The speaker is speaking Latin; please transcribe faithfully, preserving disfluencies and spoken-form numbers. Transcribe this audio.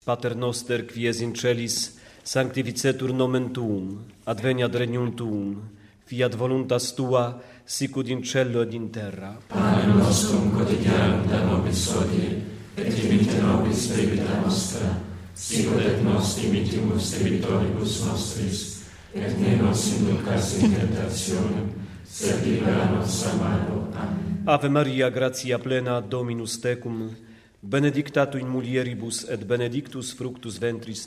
Pater noster, qui es in celis, sanctificetur nomen tuum, adveniat regnum tuum, fiat voluntas tua, sicut in cielo ed in terra. Pane nostrum quotidianum da nobis hodie, et dimitte nobis debita nostra, sicut et nos dimittimus debitoribus nostris, et ne nos inducas in tentationem, sed libera nos a malo. Amen. Ave Maria, gratia plena, Dominus tecum, benedicta tu in mulieribus et benedictus fructus ventris